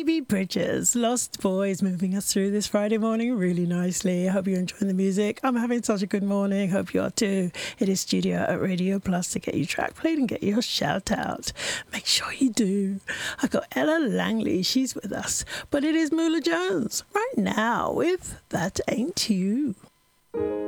Phoebe Bridgers, Lost Boys, moving us through this Friday morning really nicely. I hope you're enjoying the music. I'm having such a good morning. Hope you are too. It is Studio at Radio Plus to get your track played and get your shout out. Make sure you do. I've got Ella Langley. She's with us. But it is Moolah Jones right now with That Ain't You.